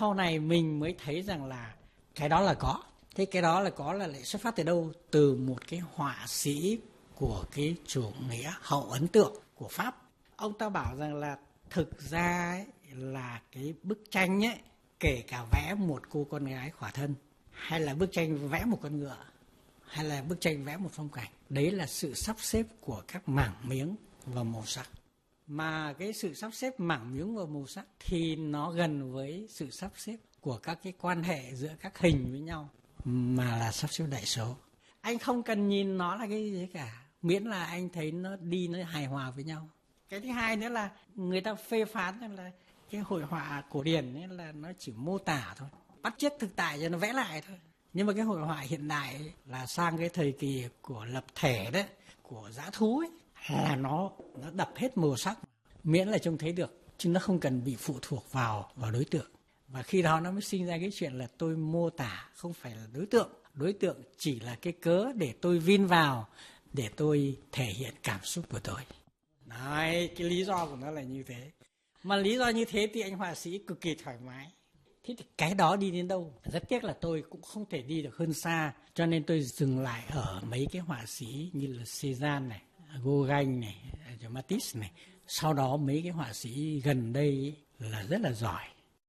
Sau này mình mới thấy rằng là cái đó là có. Thế cái đó là có là lại xuất phát từ đâu? Từ một cái họa sĩ của cái chủ nghĩa hậu ấn tượng của Pháp. Ông ta bảo rằng là thực ra ấy, là cái bức tranh ấy, kể cả vẽ một cô con gái khỏa thân, hay là bức tranh vẽ một con ngựa, hay là bức tranh vẽ một phong cảnh, đấy là sự sắp xếp của các mảng miếng và màu sắc. Mà cái sự sắp xếp mảng miếng và màu sắc thì nó gần với sự sắp xếp của các cái quan hệ giữa các hình với nhau, mà là sắp xếp đại số. Anh không cần nhìn nó là cái gì cả, miễn là anh thấy nó hài hòa với nhau. Cái thứ hai nữa là người ta phê phán rằng là cái hội họa cổ điển ấy là nó chỉ mô tả thôi, bắt chước thực tại cho nó vẽ lại thôi. Nhưng mà cái hội họa hiện đại ấy, là sang cái thời kỳ của lập thể đấy, của dã thú ấy, là nó đập hết màu sắc, miễn là trông thấy được, chứ nó không cần bị phụ thuộc vào đối tượng. Và khi đó nó mới sinh ra cái chuyện là tôi mô tả không phải là đối tượng chỉ là cái cớ để tôi vin vào, để tôi thể hiện cảm xúc của tôi. Đấy, cái lý do của nó là như thế. Mà lý do như thế thì anh họa sĩ cực kỳ thoải mái. Thế thì cái đó đi đến đâu? Rất tiếc là tôi cũng không thể đi được hơn xa, cho nên tôi dừng lại ở mấy cái họa sĩ như là Cézanne này, Gauguin này, Matisse này. Sau đó mấy cái họa sĩ gần đây là rất là giỏi.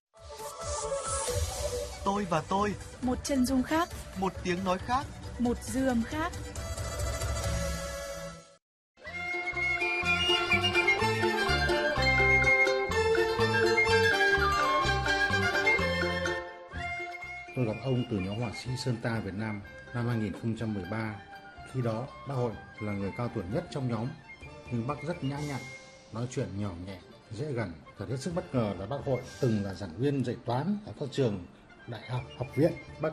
Tôi và tôi, một chân dung khác, một tiếng nói khác, một dư âm khác. Tôi gặp ông từ nhóm họa sĩ Sơn Ta Việt Nam năm 2013. Khi đó, bác Hội là người cao tuổi nhất trong nhóm, nhưng bác rất nhã nhặn, nói chuyện nhỏ nhẹ, dễ gần. Thật hết sức bất ngờ là bác Hội từng là giảng viên dạy toán ở các trường đại học, học viện. Bác